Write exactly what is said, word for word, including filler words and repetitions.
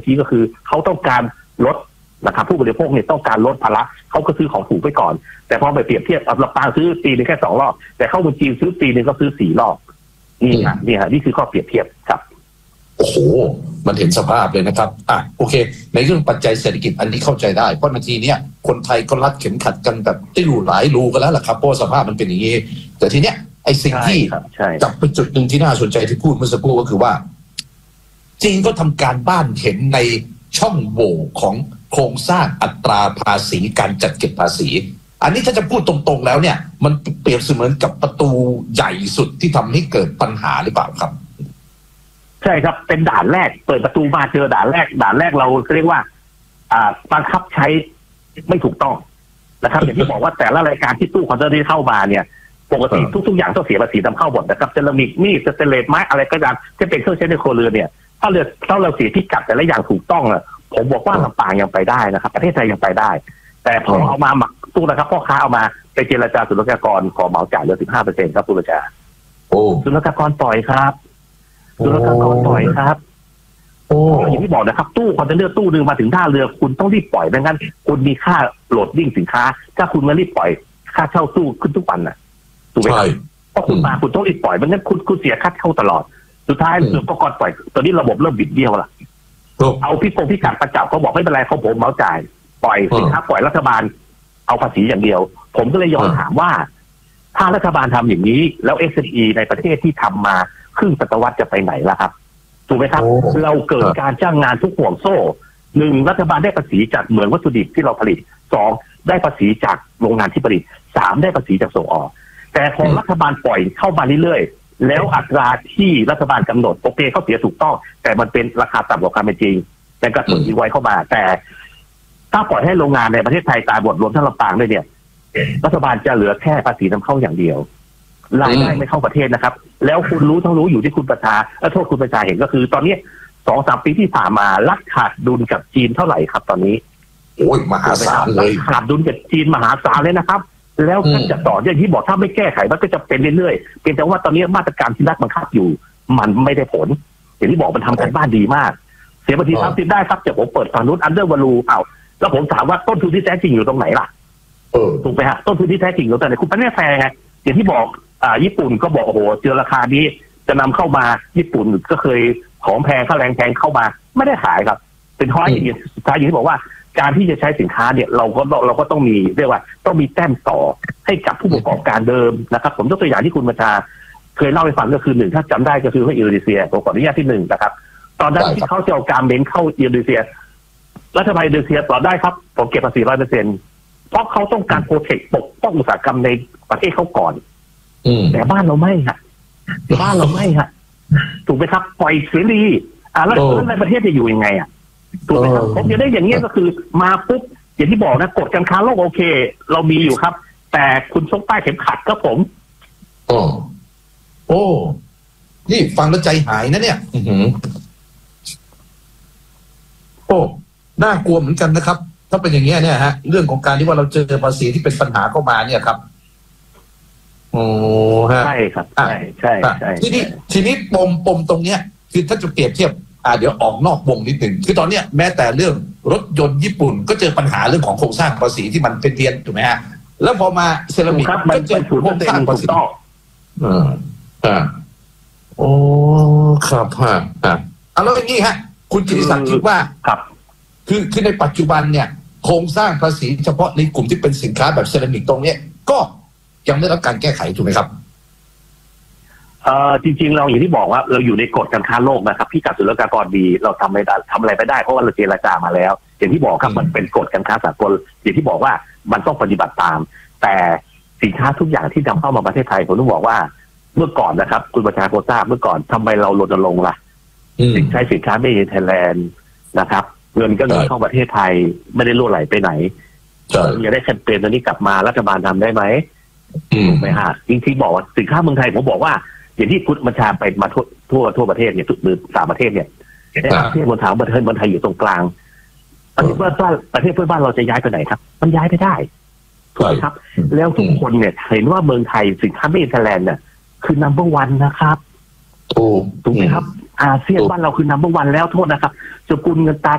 ทีก็คือเขาต้องการลดนะครับผู้บริโภคเนี่ยต้องการลดภาระเขาก็ซื้อของถูกไปก่อนแต่พอไปเปรียบเทียบลำปางซื้อปีนึงแค่สองรอบแต่เข้าเมืองจีนซื้อปีนึงก็ซื้อสี่รอบนี่ฮะนี่ฮะนี่คือข้อเปรียบเทียบครับโอ้โหมันเห็นสภาพเลยนะครับอ่ะโอเคในเรื่องปัจจัยเศรษฐกิจอันนี้เข้าใจได้เพราะนาทีเนี้ยคนไทยก็รัดเข็มขัดกันแบบติ้วหลายรูกันแล้วล่ะครับเพราะสภาพมันเป็นอย่างนี้แต่ทีเนี้ยไอ้สิ่งที่จับไปจุดหนึ่งที่น่าสนใจที่พูดเมื่อสักครู่ก็คือว่าจีนก็ทำการบ้านเห็นในช่องโหว่ของโครงสร้างอัตราภาษีการจัดเก็บภาษีอันนี้ถ้าจะพูดตรงๆแล้วเนี่ยมันเปรียบเสมือนกับประตูใหญ่สุดที่ทำให้เกิดปัญหาหรือเปล่าครับใช่ครับเป็นด่านแรกเปิดประตูมาเจอด่านแรกด่านแรกเราเรียกว่าอ่าบังคับใช้ไม่ถูกต้องนะครับอย่างที่บอกว่าแต่ละรายการที่ตู้คอนเทนเนอร์ที่เข้ามาเนี่ยปกติทุกๆอย่างต้องเสียภาษีนำเข้าหมดนะครับเซรามิกมีดสเตนเลสไม้อะไรก็ตามที่เป็นเครื่องใช้ในครัวเรือนเนี่ยถ้าเรือถ้าเราเสียพิกัดแต่ละอย่างถูกต้องอ่ะผมบอกว่าลำปางยังไปได้นะครับประเทศไทยยังไปได้แต่พอเอามาหมักตู้นะครับพ่อค้าเอามาไปเจรจาศุลกากรขอเหมาจ่ายเหลือสิบห้าเปอร์เซ็นต์ครับคุณประชาโอ้ศุลกากรปล่อยครับศุลกากรปล่อยครับโอ้อย่างที่บอกนะครับตู้คอนเทนเนอร์ตู้นึงมาถึงท่าเรือคุณต้องรีบปล่อยไม่งั้นคุณมีค่าโหลดดิ้งสินค้าถ้าคุณไม่รีบปล่อยค่าเช่าตู้ขึ้นทุกวันน่ะถูกไหมครับเพราะคุณมาคุณต้องรีบปล่อยไม่งั้นคุณคุณเสียค่าเช่าตลอดสุดท้ายศุลกากรปล่อยตอนนี้ระบบเริ่มบิดเบี้ยวละเอาพี่กงพี่กัดประจับเขาบอกไม่เป็นไรเขาผมเหมาจ่ายปล่อยสินค้าปล่อยรัฐบาลเอาภาษีอย่างเดียวผมก็เลยย้อนถามว่าถ้ารัฐบาลทำอย่างนี้แล้ว เอส เอ็ม อี ในประเทศที่ทำมาครึ่งศตวรรษจะไปไหนล่ะครับถูกไหมครับเราเกิดการจ้างงานทุกห่วงโซ่หนึ่งรัฐบาลได้ภาษีจากเหมือนวัตถุดิบที่เราผลิตสองได้ภาษีจากโรงงานที่ผลิตสามได้ภาษีจากส่งออกแต่พอรัฐบาลปล่อยเข้ามาเรื่อยๆแล้วอัตราที่รัฐบาลกำหนดโอเคเขาเสียถูกต้องแต่มันเป็นราคาต่ำกว่าความเป็นจริงแต่กระตุ้นที่ไว้เข้ามาแต่ถ้าปล่อยให้โรงงานในประเทศไทยตายหมดรวมทั้งลำปางด้วยเนี่ยรัฐบาลจะเหลือแค่ภาษีนำเข้าอย่างเดียวรายได้ไม่เข้าประเทศนะครับแล้วคุณรู้ทั้งรู้อยู่ที่คุณประชาและโทษคุณประชาเห็นก็คือตอนนี้สองสามปีที่ผ่านมารัฐขาดดุลกับจีนเท่าไหร่ครับตอนนี้โอ้ยมหาศาลเลยขาดดุลกับจีนมหาศาลเลยนะครับแล้วท่านจะต่ออย่างที่บอกถ้าไม่แก้ไขมันก็จะเป็นเรื่อยๆเพียงแต่ว่าตอนนี้มาตรการที่รัฐบังคับอยู่มันไม่ได้ผลอย่างที่บอกมันทำการบ้านดีมากเสียภาษีทำติดได้ครับจะผมเปิดฝั่งนู้นอันเดอร์วาลูเอาแล้วผมถามว่าต้นทุนที่แท้จริงอยู่ตรงไหนล่ะถูกไหมฮะต้นทุนที่แท้จริงอยู่ตรงไหนคุณไม่แฟร์ไงอย่างที่บอกอ่าญี่ปุ่นก็บอกโอ้โหเจอราคานี้จะนำเข้ามาญี่ปุ่นก็เคยของแพงค่าแรงแพงเข้ามาไม่ได้ขายครับเป็นท้อยอย่างสุดท้ายอย่างที่บอกว่าการที่จะใช้สินค้าเนี่ยเราก็เราก็ต้องมีเรียกว่าต้องมีแต้มต่อให้กับผู้ประกอบการเดิมนะครับผมยกตัวอย่างที่คุณบัญชาเคยเล่าให้ฟังก็คือหนึ่งถ้าจำได้ก็คือว่าอินโดนีเซียผมขออนุญาตที่หนึ่งนะครับตอนนั้นที่เขาจะเอาการเบนเข้าอินโดนีเซียรัฐบาลอินโดนีเซียตอบได้ครับผมเก็บภาษีร้อยเปอร์เซ็นต์เพราะเขาต้องการโปรเทคปกป้องอุตสาหกรรมในประเทศเขาก่อนแต่บ้านเราไม่ฮะบ้านเราไม่ฮะถูกไหมครับปล่อยเสรีอ่าแล้วในประเทศจะอยู่ยังไงอ่ะถูกไหมครับผมจะได้อย่างนี้ก็คือมาปุ๊บอย่างที่บอกนะกฎการค้าโลกโอเคเรามีอยู่ครับแต่คุณชกป้ายเข็มขัดครับผมโอ้โอ้นี่ฟังแล้วใจหายนะเนี่ยอือโอ้น่ากลัวเหมือนกันนะครับถ้าเป็นอย่างเงี้ยเนี่ยฮะเรื่องของการที่ว่าเราเจอภาษีที่เป็นปัญหาเข้ามาเนี่ยครับโอ้ฮะใช่ครับใช่ใช่ใช่ทีนี้ทีนี้ปมปมตรงเนี้ยคือถ้าจะเปรียบเทียบอ่าเดี๋ยวออกนอกวงนิดหนึ่งคือตอนเนี้ยแม้แต่เรื่องรถยนต์ญี่ปุ่นก็เจอปัญหาเรื่องของโครงสร้างภาษีที่มันเป็นเพี้ยนถูกไหมฮะแล้วพอมาเซรามิกก็เจอโครงสร้างภาษีอ่าอ่าโอ้ครับฮะอ่าเอาแล้วอย่างนี้ฮะคุณกิติศักดิ์คิดว่าครับคือคือในปัจจุบันเนี่ยโครงสร้างภาษีเฉพาะในกลุ่มที่เป็นสินค้าแบบเซรามิกตรงเนี้ยก็ยังไม่ได้รับการแก้ไขถูกไหมครับเอ่อจริงๆเราอย่างที่บอกว่าเราอยู่ในกฎการค้าโลกนะครับพี่กัดศุลกากรดีเราทำไม่ได้ทำอะไรไม่ได้เพราะว่าเราเจรจามาแล้วอย่างที่บอกครับมันเป็นกฎการค้าสากลอย่างที่บอกว่ามันต้องปฏิบัติตามแต่สินค้าทุกอย่างที่นำเข้ามาประเทศไทยผมต้องบอกว่าเมื่อก่อนนะครับคุณประชาโคทราบเมื่อก่อนทำไมเราลดลงล่ะใช้สินค้าไม่ในไทยแลนด์นะครับเงินก็เงินเข้าประเทศไทยไม่ได้รั่วไหลไปไหนจะได้แคมเปญตัวนี้กลับมารัฐบาลทำได้ไหมถูกไหมฮะจริงๆบอกว่าสินค้าเมืองไทยผมบอกว่าอย่างที่คุณบัญชาไปมาทั่วทั่วทั่วประเทศเนี่ยทุกหรือสามประเทศเนี่ยประเทศบนถามประเทศบนไทยอยู่ตรงกลางประเทศเพื่อนบ้านประเทศเพื่อนบ้านเราจะย้ายไปไหนครับมันย้ายไปได้ถูกไหมครับแล้วทุกคนเนี่ยเห็นว่าเมืองไทยสินค้าไม่อินเตอร์แลนด์เนี่ยคือ นัมเบอร์ วันนะครับถูกถูกไหมครับอาเซียนบ้านเราคือ นัมเบอร์ วันแล้วโทษนะครับสกุลเงินตรา